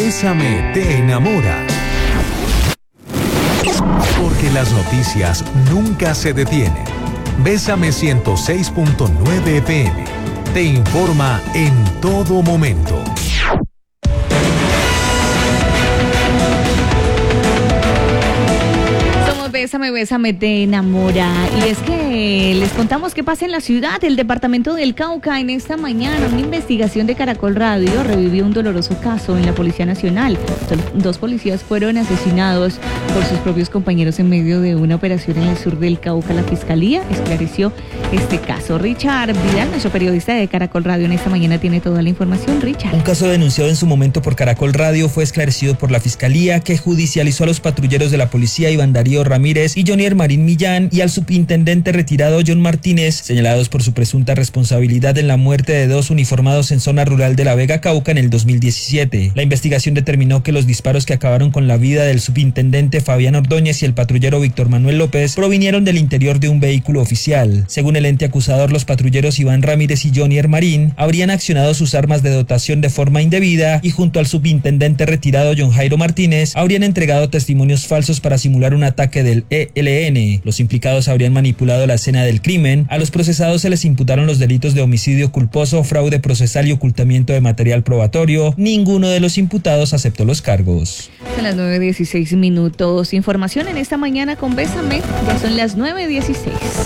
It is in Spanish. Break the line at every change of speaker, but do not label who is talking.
Bésame te enamora. Porque las noticias nunca se detienen. Bésame 106.9 FM. Te informa en todo momento.
Bésame, bésame, te enamora. Y es que les contamos qué pasa en la ciudad. El departamento del Cauca en esta mañana, una investigación de Caracol Radio revivió un doloroso caso en la Policía Nacional. Dos policías fueron asesinados por sus propios compañeros en medio de una operación en el sur del Cauca. La Fiscalía esclareció este caso. Richard Vidal, nuestro periodista de Caracol Radio, en esta mañana tiene toda la información. Richard.
Un caso denunciado en su momento por Caracol Radio fue esclarecido por la Fiscalía, que judicializó a los patrulleros de la policía Iván Darío Ramírez y Jonier Marín Millán y al subintendente retirado John Martínez, señalados por su presunta responsabilidad en la muerte de dos uniformados en zona rural de La Vega, Cauca, en el 2017. La investigación determinó que los disparos que acabaron con la vida del subintendente Fabián Ordóñez y el patrullero Víctor Manuel López provinieron del interior de un vehículo oficial. Según el ente acusador, los patrulleros Iván Ramírez y Jonier Marín habrían accionado sus armas de dotación de forma indebida y junto al subintendente retirado John Jairo Martínez habrían entregado testimonios falsos para simular un ataque del ELN. Los implicados habrían manipulado la escena del crimen. A los procesados se les imputaron los delitos de homicidio culposo, fraude procesal y ocultamiento de material probatorio. Ninguno de los imputados aceptó los cargos.
Son las 9:16 minutos. Información en esta mañana con Bésame. Ya son las 9:16.